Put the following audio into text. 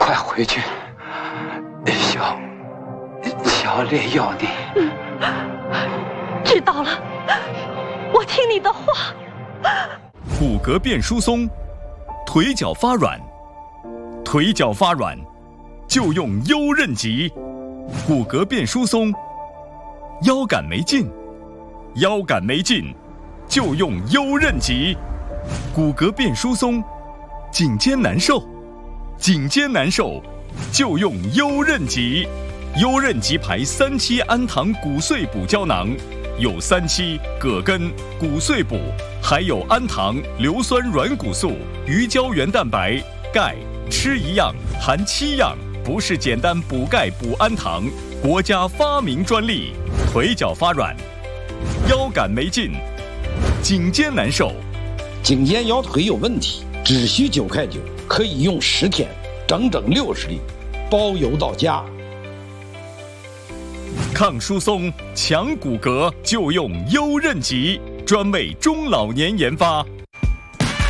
快回去，小烈要你。 知道了，我听你的话。 骨骼变疏松，腿脚发软，腿脚发软就用优韧极。骨骼变疏松，腰杆没劲，腰杆没劲就用优韧极。骨骼变疏松，颈肩难受，颈肩难受就用优韧极。优韧极牌3期氨糖骨碎补胶囊，有3期葛根、骨碎补，还有氨糖、硫酸软骨素、鱼胶原蛋白、钙，吃一样含7样，不是简单补钙补氨糖，国家发明专利。腿脚发软，腰杆没劲，颈肩难受， 颈肩腰腿有问题，只需9块9，可以用10天，整整60粒，包邮到家。 抗疏松、强骨骼就用优韧极，专为中老年研发。